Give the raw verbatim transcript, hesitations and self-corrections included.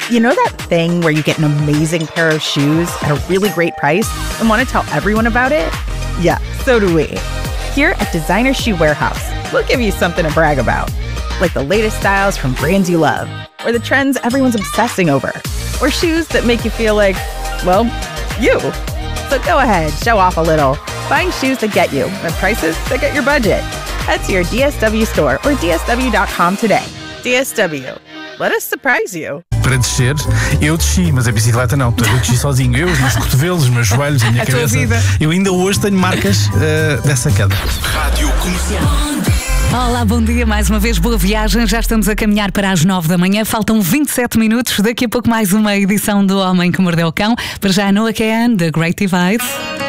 You know that thing where you get an amazing pair of shoes at a really great price and want to tell everyone about it? Yeah, so do we. Here at Designer Shoe Warehouse, we'll give you something to brag about, like the latest styles from brands you love, or the trends everyone's obsessing over, or shoes that make you feel like, well, you. So go ahead, show off a little. Find shoes that get you at prices that get your budget. Head to your D S W store or D S W dot com today. D S W. Let us surprise you. Para descer, eu desci, mas a bicicleta não. Portanto, eu desci sozinho. Eu, os meus cotovelos, os meus joelhos, a minha a cabeça. Tua vida. Eu ainda hoje tenho marcas uh, dessa queda. Rádio Comercial. Olá, bom dia, mais uma vez, boa viagem. Já estamos a caminhar para as nove da manhã. Faltam vinte e sete minutos. Daqui a pouco mais uma edição do Homem que Mordeu o Cão. Para já, Noah Kahan, The Great Divide.